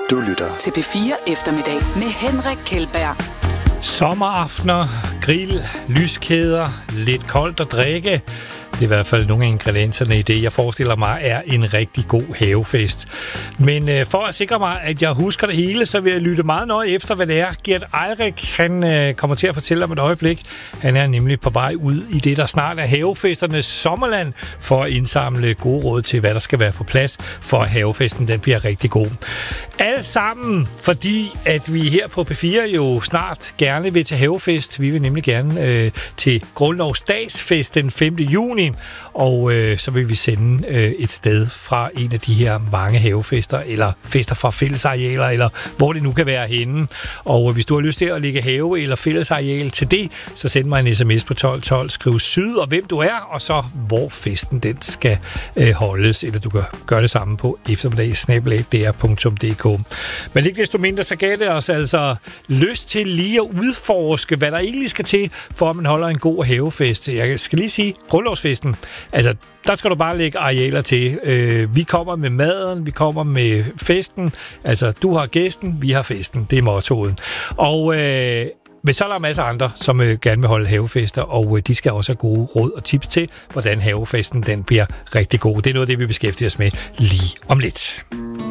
Du lytter til P4 Eftermiddag med Henrik Kjeldberg. Sommeraftener, grill, lyskæder, lidt koldt at drikke. Det er i hvert fald nogle af ingredienserne i det, jeg forestiller mig, er en rigtig god havefest. Men for at sikre mig, at jeg husker det hele, så vil jeg lytte meget nøje efter, hvad det er. Gert Eirik, han kommer til at fortælle om et øjeblik. Han er nemlig på vej ud i det, der snart er havefesternes sommerland, for at indsamle gode råd til, hvad der skal være på plads, for at havefesten den bliver rigtig god. Alt sammen, fordi at vi her på P4 jo snart gerne vil til havefest. Vi vil nemlig gerne til Grundlovsdagsfest den 5. juni. Og så vil vi sende et sted fra en af de her mange havefester, eller fester fra fællesarealer, eller hvor det nu kan være henne. Og hvis du har lyst til at lægge have eller fællesareal til det, så send mig en sms på 1212, skriv syd og hvem du er, og så hvor festen den skal holdes, eller du kan gøre det samme på eftermiddag@dr.dk. Men ikke desto mindre, så gav det os altså lyst til lige at udforske, hvad der egentlig skal til, for at man holder en god havefest. Jeg skal lige sige, Grundlovsfesten, altså der skal du bare lægge arealer til. Vi kommer med maden, vi kommer med festen. Altså, du har gæsten, vi har festen. Det er mottoet. Og men så er der masser af andre, som gerne vil holde havefester, og de skal også have gode råd og tips til, hvordan havefesten den bliver rigtig god. Det er noget af det, vi beskæftiger os med lige om lidt.